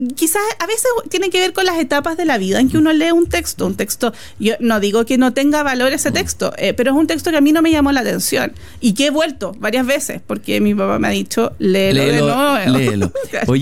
quizás a veces tiene que ver con las etapas de la vida en que uno lee un texto. Yo no digo que no tenga valor ese texto, pero es un texto que a mí no me llamó la atención y que he vuelto varias veces porque mi papá me ha dicho, léelo de nuevo. Léelo.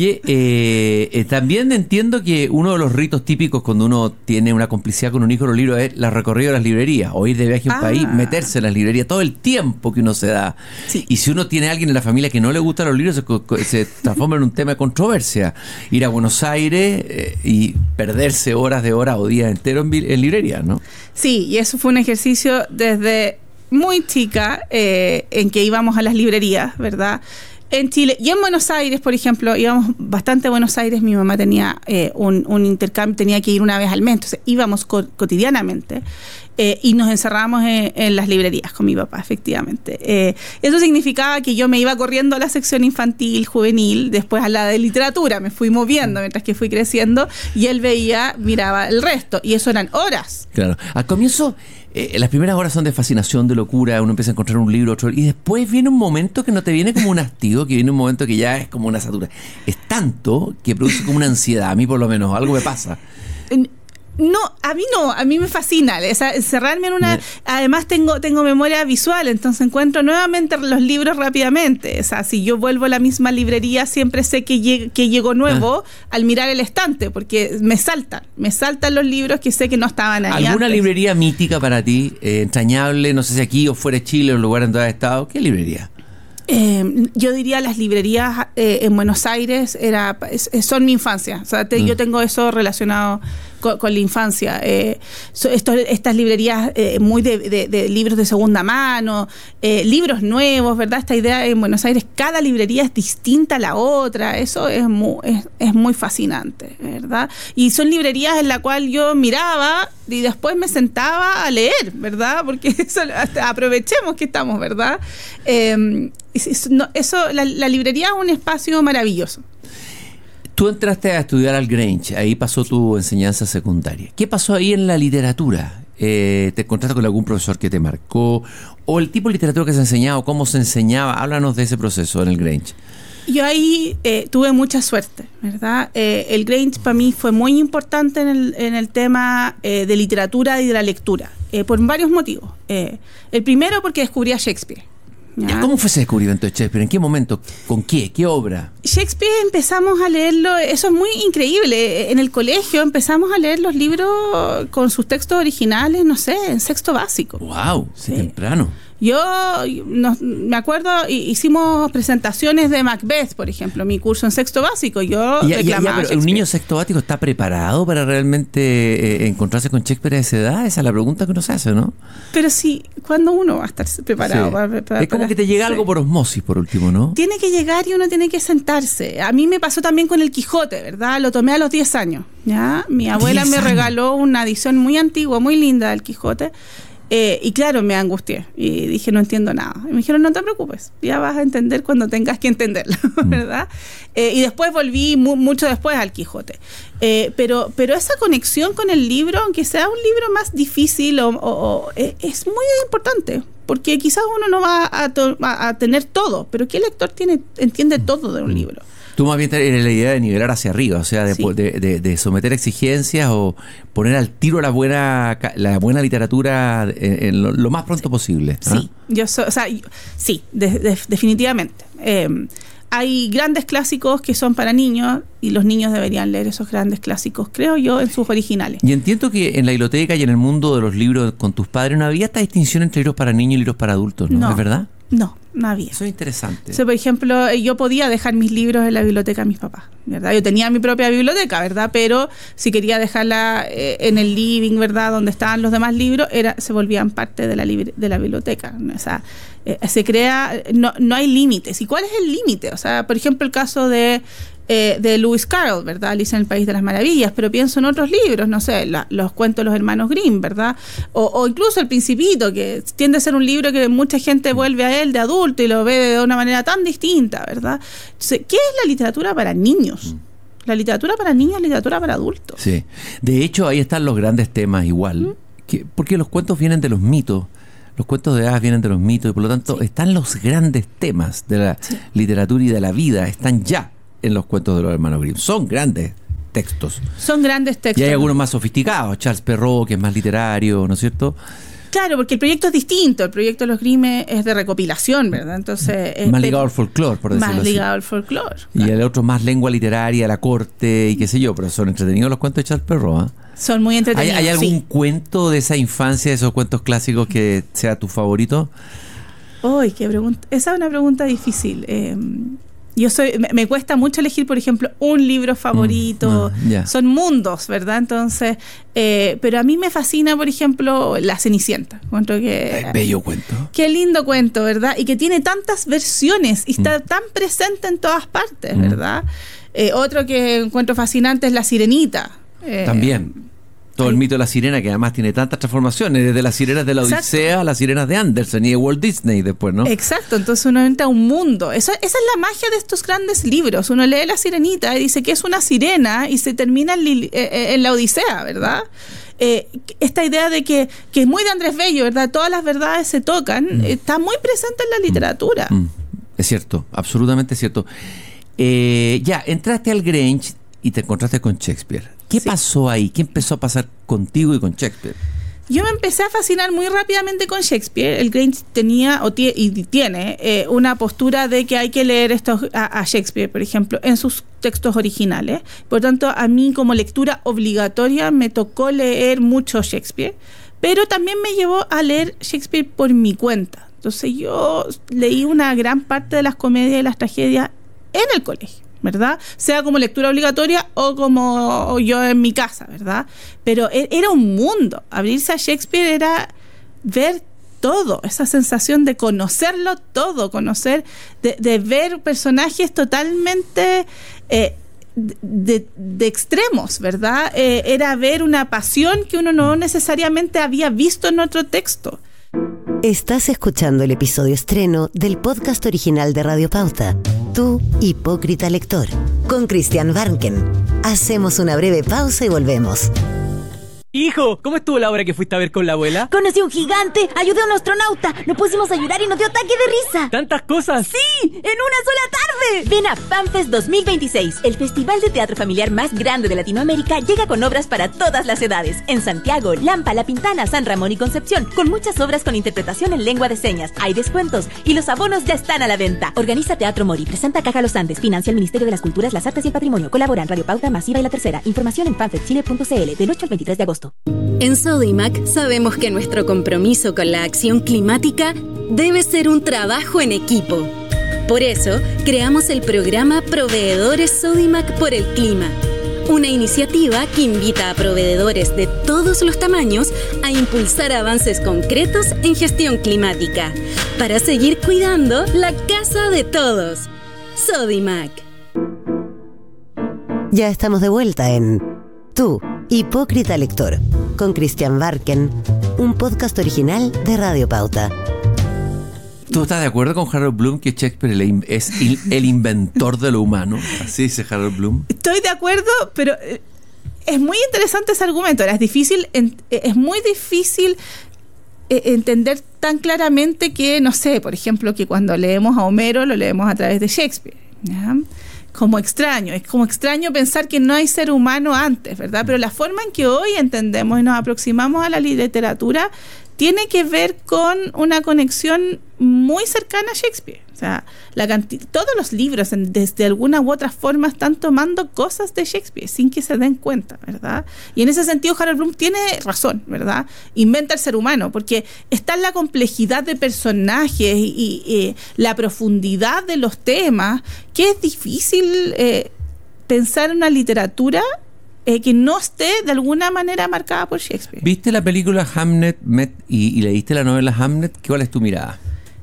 Oye, también entiendo que uno de los ritos típicos cuando uno tiene una complicidad con un hijo de los libros es la recorrida de las librerías, o ir de viaje a un país, meterse en las librerías, todo el tiempo que uno se da. Sí. Y si uno tiene a alguien en la familia que no le gustan los libros, se transforma en un tema de controversia. Ir a Buenos Aires y perderse horas o días enteros en librerías, ¿no? Sí, y eso fue un ejercicio desde muy chica en que íbamos a las librerías, ¿verdad? En Chile y en Buenos Aires, por ejemplo, íbamos bastante a Buenos Aires. Mi mamá tenía un intercambio, tenía que ir una vez al mes, entonces íbamos cotidianamente. Y nos encerrábamos en las librerías con mi papá, efectivamente. Eso significaba que yo me iba corriendo a la sección infantil, juvenil, después a la de literatura, me fui moviendo mientras que fui creciendo, y él miraba el resto, y eso eran horas. Claro, al comienzo las primeras horas son de fascinación, de locura, uno empieza a encontrar un libro, otro, y después viene un momento que no te viene como un hastío, que viene un momento que ya es como una satura. Es tanto que produce como una ansiedad, a mí por lo menos, algo me pasa. No, a mí me fascina encerrarme en una... Además tengo memoria visual, entonces encuentro nuevamente los libros rápidamente. O sea, si yo vuelvo a la misma librería, siempre sé que llegó nuevo al mirar el estante, porque me saltan los libros que sé que no estaban ahí ¿Alguna antes. librería mítica para ti, entrañable, no sé si aquí o fuera de Chile, o el lugar en donde has estado? ¿Qué librería? Yo diría las librerías en Buenos Aires son mi infancia. O sea, yo tengo eso relacionado con la infancia. Estas librerías muy de libros de segunda mano, libros nuevos, ¿verdad? Esta idea en Buenos Aires, cada librería es distinta a la otra. Eso es muy fascinante, ¿verdad? Y son librerías en la cual yo miraba y después me sentaba a leer, ¿verdad? Porque eso, aprovechemos que estamos, ¿verdad? La librería es un espacio maravilloso. Tú entraste a estudiar al Grange, ahí pasó tu enseñanza secundaria. ¿Qué pasó ahí en la literatura? ¿Te encontraste con algún profesor que te marcó? ¿O el tipo de literatura que se enseñaba o cómo se enseñaba? Háblanos de ese proceso en el Grange. Yo ahí tuve mucha suerte, ¿verdad? El Grange para mí fue muy importante en el tema de literatura y de la lectura, por varios motivos. El primero porque descubrí a Shakespeare. ¿Ya? ¿Cómo fue ese descubrimiento de Shakespeare? ¿En qué momento? ¿Con qué? ¿Qué obra? Shakespeare empezamos a leerlo, eso es muy increíble. En el colegio empezamos a leer los libros con sus textos originales, no sé, en sexto básico. ¡Wow! Sí. Temprano. Me acuerdo, hicimos presentaciones de Macbeth, por ejemplo, mi curso en sexto básico. Yo reclamaba pero ¿un niño sexto básico está preparado para realmente encontrarse con Shakespeare a esa edad? Esa es la pregunta que uno se hace, ¿no? Pero sí, ¿cuándo uno va a estar preparado? Sí. Es como que te llega algo por osmosis, por último, ¿no? Tiene que llegar y uno tiene que sentarse. A mí me pasó también con el Quijote, ¿verdad? Lo tomé a los 10 años, ¿ya? Mi abuela me regaló una edición muy antigua, muy linda del Quijote. Y claro, me angustié y dije, no entiendo nada. Y me dijeron, no te preocupes, ya vas a entender cuando tengas que entenderlo, ¿verdad? Y después volví mucho después al Quijote. Pero esa conexión con el libro, aunque sea un libro más difícil, es muy importante, porque quizás uno no va a tener todo, pero ¿qué lector entiende todo de un libro? Tú más bien tienes la idea de nivelar hacia arriba, o sea, de someter exigencias o poner al tiro la buena literatura en lo más pronto posible. Sí, definitivamente. Hay grandes clásicos que son para niños y los niños deberían leer esos grandes clásicos, creo yo, en sus originales. Y entiendo que en la biblioteca y en el mundo de los libros con tus padres no había esta distinción entre libros para niños y libros para adultos, ¿no? ¿Es verdad? No había. Eso es interesante. O sea, por ejemplo, yo podía dejar mis libros en la biblioteca de mis papás, ¿verdad? Yo tenía mi propia biblioteca, ¿verdad? Pero si quería dejarla en el living, ¿verdad? Donde estaban los demás libros, se volvían parte de la biblioteca. O sea, se crea, no hay límites. ¿Y cuál es el límite? O sea, por ejemplo, el caso de Lewis Carroll, ¿verdad? Alicia en el País de las Maravillas, pero pienso en otros libros, no sé, los cuentos de los hermanos Grimm, ¿verdad? O incluso El Principito, que tiende a ser un libro que mucha gente vuelve a él de adulto y lo ve de una manera tan distinta, ¿verdad? Entonces, ¿qué es la literatura para niños? La literatura para niños es literatura para adultos. Sí, de hecho ahí están los grandes temas igual, porque los cuentos vienen de los mitos. Los cuentos de hadas vienen de los mitos y por lo tanto están los grandes temas de la literatura y de la vida, están ya en los cuentos de los hermanos Grimm. Son grandes textos. Son grandes textos. Y hay algunos más sofisticados, Charles Perrault, que es más literario, ¿no es cierto? Claro, porque el proyecto es distinto. El proyecto de los Grimm es de recopilación, ¿verdad? Entonces más ligado al folclore, por decirlo así. Más ligado al folclore. Claro. Y el otro más lengua literaria, la corte y qué sé yo, pero son entretenidos los cuentos de Charles Perrault, ¿eh? Son muy entretenidos. ¿Hay algún cuento de esa infancia, de esos cuentos clásicos que sea tu favorito? Uy, qué pregunta. Esa es una pregunta difícil. Me cuesta mucho elegir, por ejemplo, un libro favorito. Son mundos, ¿verdad? Entonces, pero a mí me fascina, por ejemplo, La Cenicienta. Encuentro que bello cuento. Qué lindo cuento, ¿verdad? Y que tiene tantas versiones y está tan presente en todas partes, ¿verdad? Otro que encuentro fascinante es La Sirenita. También. Todo el mito de la sirena, que además tiene tantas transformaciones, desde las sirenas de la Odisea a las sirenas de Andersen y de Walt Disney después, ¿no? Exacto, entonces uno entra a un mundo. Esa es la magia de estos grandes libros. Uno lee La Sirenita y dice que es una sirena y se termina en la Odisea, ¿verdad? Esta idea de que es muy de Andrés Bello, ¿verdad? Todas las verdades se tocan, está muy presente en la literatura. Es cierto, absolutamente cierto. Ya, entraste al Grange y te encontraste con Shakespeare. ¿Qué pasó ahí? ¿Qué empezó a pasar contigo y con Shakespeare? Yo me empecé a fascinar muy rápidamente con Shakespeare. El Grange tenía y tiene una postura de que hay que leer a Shakespeare, por ejemplo, en sus textos originales. Por tanto, a mí como lectura obligatoria me tocó leer mucho Shakespeare, pero también me llevó a leer Shakespeare por mi cuenta. Entonces yo leí una gran parte de las comedias y las tragedias en el colegio, ¿verdad? Sea como lectura obligatoria o como yo en mi casa, ¿verdad? Pero era un mundo. Abrirse a Shakespeare era ver todo, esa sensación de conocerlo todo, de ver personajes totalmente de extremos, ¿verdad? Era ver una pasión que uno no necesariamente había visto en otro texto. Estás escuchando el episodio estreno del podcast original de Radio Pauta, Tu Hipócrita Lector, con Christian Warnken. Hacemos una breve pausa y volvemos. Hijo, ¿cómo estuvo la obra que fuiste a ver con la abuela? Conocí a un gigante, ayudé a un astronauta, nos pusimos a llorar y nos dio ataque de risa. ¿Tantas cosas? ¡Sí! ¡En una sola tarde! Ven a FanFest 2026, el festival de teatro familiar más grande de Latinoamérica. Llega con obras para todas las edades. En Santiago, Lampa, La Pintana, San Ramón y Concepción, con muchas obras con interpretación en lengua de señas. Hay descuentos y los abonos ya están a la venta. Organiza Teatro Mori, presenta Caja Los Andes, financia el Ministerio de las Culturas, las Artes y el Patrimonio. Colaboran Radio Pauta, Masiva y La Tercera. Información en fanfestchile.cl del 8 al 23 de agosto. En Sodimac sabemos que nuestro compromiso con la acción climática debe ser un trabajo en equipo. Por eso, creamos el programa Proveedores Sodimac por el Clima, una iniciativa que invita a proveedores de todos los tamaños a impulsar avances concretos en gestión climática, para seguir cuidando la casa de todos. Sodimac. Ya estamos de vuelta en Tu Hipócrita Lector, con Christian Warnken, un podcast original de Radio Pauta. ¿Tú estás de acuerdo con Harold Bloom que Shakespeare es el inventor de lo humano? Así dice Harold Bloom. Estoy de acuerdo, pero es muy interesante ese argumento. Es muy difícil entender tan claramente que, no sé, por ejemplo, que cuando leemos a Homero lo leemos a través de Shakespeare, ¿ya? Es como extraño pensar que no hay ser humano antes, ¿verdad? Pero la forma en que hoy entendemos y nos aproximamos a la literatura tiene que ver con una conexión muy cercana a Shakespeare. O sea, todos los libros, desde alguna u otra forma, están tomando cosas de Shakespeare sin que se den cuenta, ¿verdad? Y en ese sentido, Harold Bloom tiene razón, ¿verdad? Inventa el ser humano, porque está en la complejidad de personajes y la profundidad de los temas, que es difícil pensar en una literatura que no esté de alguna manera marcada por Shakespeare. ¿Viste la película Hamnet y leíste la novela Hamnet? ¿Cuál es tu mirada?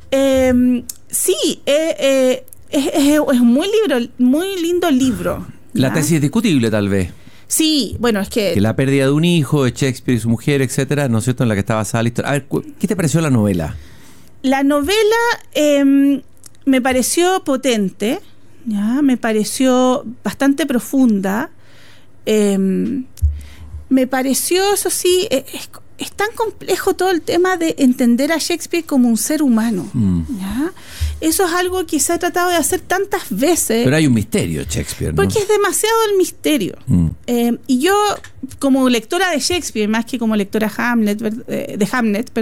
Sí, es muy lindo libro. La ¿ya? tesis es discutible, tal vez. Sí, bueno, es que la pérdida de un hijo, de Shakespeare y su mujer, etcétera, ¿no es cierto?, en la que está basada la historia. A ver, ¿qué te pareció la novela? La novela me pareció potente, ¿ya? Me pareció bastante profunda. Me pareció, eso sí, es tan complejo todo el tema de entender a Shakespeare como un ser humano. ¿Ya? Eso es algo que se ha tratado de hacer tantas veces. Pero hay un misterio, Shakespeare, ¿no? Porque es demasiado el misterio. Y yo, como lectora de Shakespeare, más que como lectora de Hamlet,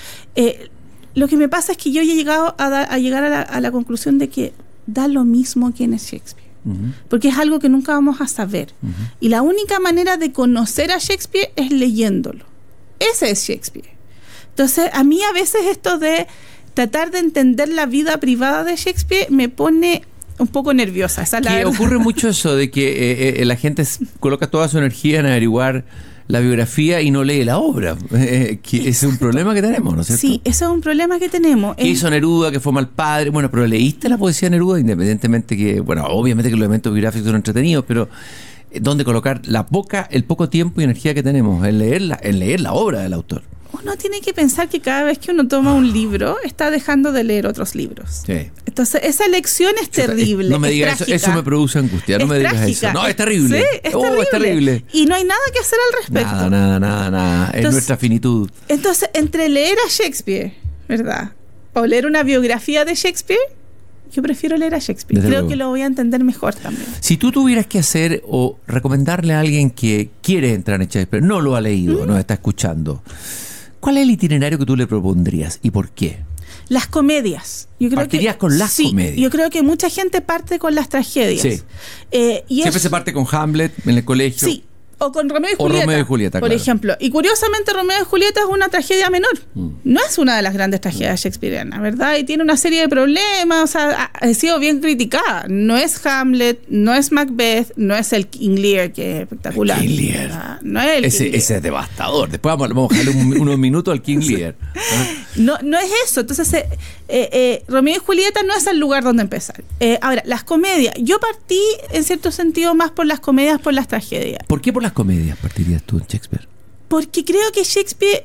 lo que me pasa es que yo he llegado a llegar a la conclusión de que da lo mismo quién es Shakespeare. Porque es algo que nunca vamos a saber. Y la única manera de conocer a Shakespeare es leyéndolo. Ese es Shakespeare. Entonces, a mí a veces esto de tratar de entender la vida privada de Shakespeare me pone un poco nerviosa. Esa es la verdad. Ocurre mucho eso de que la gente coloca toda su energía en averiguar la biografía y no lee la obra. Que ese es un problema que tenemos, ¿no es cierto? Sí, ese es un problema que tenemos. ¿Qué hizo Neruda? ¿Que fue mal padre? Bueno, pero ¿leíste la poesía de Neruda? Independientemente que, bueno, obviamente que los elementos biográficos son entretenidos, pero ¿dónde colocar el poco tiempo y energía que tenemos en leer la obra del autor? Uno tiene que pensar que cada vez que uno toma un libro, está dejando de leer otros libros. Sí. Entonces, esa lección es terrible. No me digas eso me produce angustia. No me digas eso. No, es terrible. Sí, es terrible. Y no hay nada que hacer al respecto. Nada. Entonces, es nuestra finitud. Entonces, entre leer a Shakespeare, ¿verdad? O leer una biografía de Shakespeare, yo prefiero leer a Shakespeare. Desde Creo luego que lo voy a entender mejor también. Si tú tuvieras que hacer o recomendarle a alguien que quiere entrar en Shakespeare, no lo ha leído, no está escuchando, ¿cuál es el itinerario que tú le propondrías y por qué? Las comedias. ¿Partirías con las comedias? Yo creo que mucha gente parte con las tragedias. Sí. Siempre se parte con Hamlet en el colegio. Sí. O con Romeo y Julieta. Romeo y Julieta, por ejemplo. Y curiosamente Romeo y Julieta es una tragedia menor. No es una de las grandes tragedias shakespearianas, ¿verdad? Y tiene una serie de problemas, o sea, ha sido bien criticada. No es Hamlet, no es Macbeth, no es el King Lear, que es espectacular. King Lear. No es el King Lear. Ese es devastador. Después vamos a dejarle unos minutos al King Lear. No es eso. Entonces, Romeo y Julieta no es el lugar donde empezar. Ahora, las comedias. Yo partí, en cierto sentido, más por las comedias, por las tragedias. ¿Por qué por las comedias partirías tú en Shakespeare? Porque creo que Shakespeare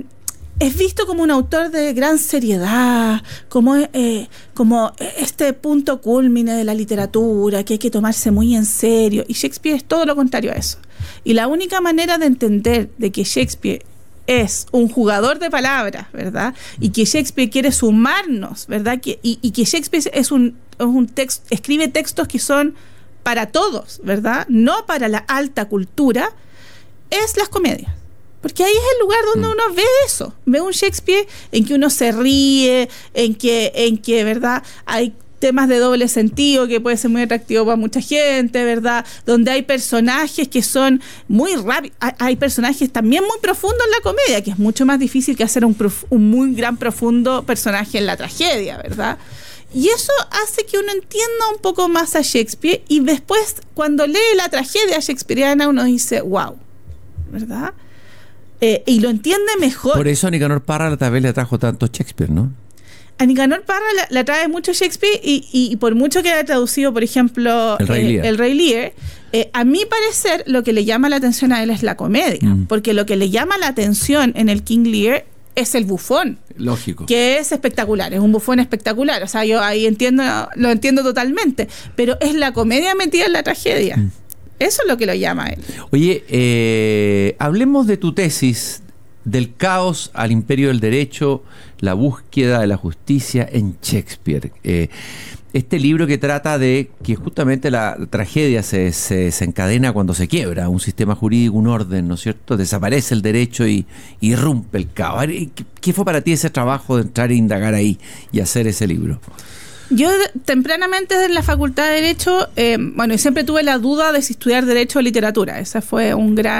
es visto como un autor de gran seriedad, como este punto culmine de la literatura, que hay que tomarse muy en serio. Y Shakespeare es todo lo contrario a eso. Y la única manera de entender de que Shakespeare es un jugador de palabras, ¿verdad? Y que Shakespeare quiere sumarnos, ¿verdad? Y que Shakespeare escribe textos que son para todos, ¿verdad? No para la alta cultura, es las comedias. Porque ahí es el lugar donde uno ve eso. Ve un Shakespeare en que uno se ríe, en que ¿verdad? Hay temas de doble sentido que puede ser muy atractivo para mucha gente, ¿verdad? Donde hay personajes que son muy rápidos. Hay personajes también muy profundos en la comedia, que es mucho más difícil que hacer un muy gran profundo personaje en la tragedia, ¿verdad? Y eso hace que uno entienda un poco más a Shakespeare, y después cuando lee la tragedia shakespeariana uno dice, wow, ¿verdad? Y lo entiende mejor. Por eso a Nicanor Parra tal vez le atrajo tanto Shakespeare, ¿no? A Nicanor Parra le atrae mucho Shakespeare, y por mucho que haya traducido, por ejemplo, El Rey Lear, a mi parecer lo que le llama la atención a él es la comedia, porque lo que le llama la atención en el King Lear es el bufón. Lógico. Que es espectacular, es un bufón espectacular. O sea, yo ahí lo entiendo totalmente. Pero es la comedia metida en la tragedia. Eso es lo que lo llama a él. Oye, hablemos de tu tesis, del caos al imperio del derecho, la búsqueda de la justicia en Shakespeare. Este libro que trata de que justamente la tragedia se desencadena cuando se quiebra un sistema jurídico, un orden, ¿no es cierto? Desaparece el derecho y irrumpe el caos. ¿Qué fue para ti ese trabajo de entrar e indagar ahí y hacer ese libro? Yo tempranamente en la Facultad de Derecho, y siempre tuve la duda de si estudiar Derecho o Literatura. Esa fue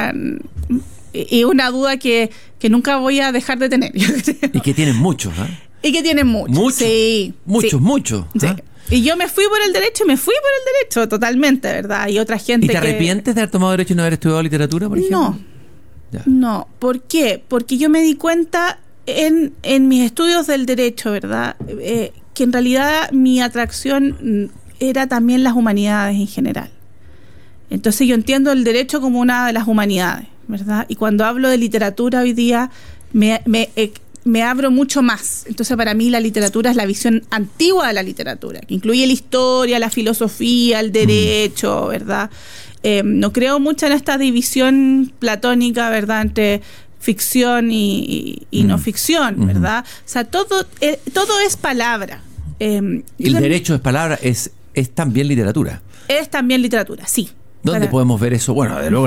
una duda que nunca voy a dejar de tener. Y que tienen muchos, ¿eh? Y que tienen muchos. ¿Muchos? Sí. Muchos. Sí. Y yo me fui por el derecho totalmente, ¿verdad? Y otra gente. ¿Y te arrepientes de haber tomado derecho y no haber estudiado literatura, por ejemplo? No. ¿Por qué? Porque yo me di cuenta en mis estudios del derecho, ¿verdad? Que en realidad mi atracción era también las humanidades en general. Entonces yo entiendo el derecho como una de las humanidades, ¿verdad? Y cuando hablo de literatura hoy día me abro mucho más. Entonces para mí la literatura es la visión antigua de la literatura, que incluye la historia, la filosofía, el derecho, ¿verdad? No creo mucho en esta división platónica, ¿verdad? Entre ficción y no ficción, ¿verdad? O sea, todo es palabra. El derecho es palabra, es también literatura. Es también literatura, sí. ¿Dónde podemos ver eso? Bueno, de luego